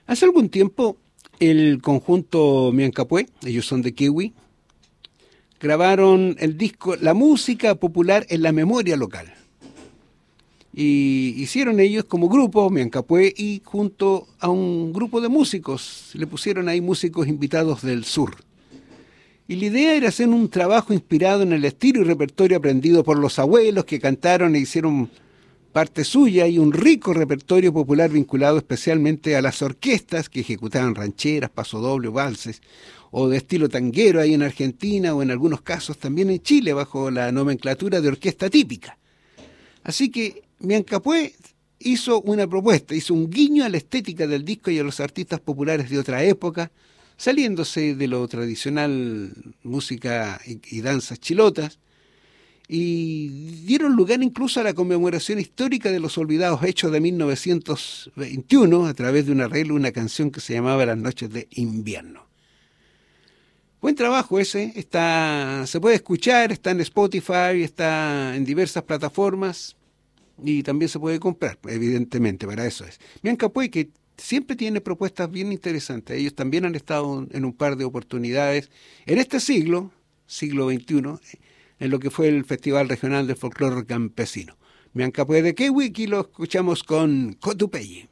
Hace algún tiempo el conjunto Miancapué, ellos son de Kiwi, grabaron el disco La música popular en la memoria local. Y hicieron ellos como grupo, Miancapué, y junto a un grupo de músicos, le pusieron ahí músicos invitados del sur. Y la idea era hacer un trabajo inspirado en el estilo y repertorio aprendido por los abuelos que cantaron e hicieron parte suya, y un rico repertorio popular vinculado especialmente a las orquestas que ejecutaban rancheras, pasodobles, valses, o de estilo tanguero ahí en Argentina, o en algunos casos también en Chile, bajo la nomenclatura de orquesta típica. Así que Miancapué hizo una propuesta, hizo un guiño a la estética del disco y a los artistas populares de otra época, saliéndose de lo tradicional, música y danzas chilotas, y dieron lugar incluso a la conmemoración histórica de los olvidados hechos de 1921 a través de un arreglo de una canción que se llamaba Las noches de invierno. Buen trabajo ese, se puede escuchar, está en Spotify, está en diversas plataformas y también se puede comprar, evidentemente, para eso es. Miancapué, que siempre tiene propuestas bien interesantes, ellos también han estado en un par de oportunidades en este siglo XXI, en lo que fue el Festival Regional de Folclore Campesino. Miancapué de Kiwi, aquí lo escuchamos con Cotupeye.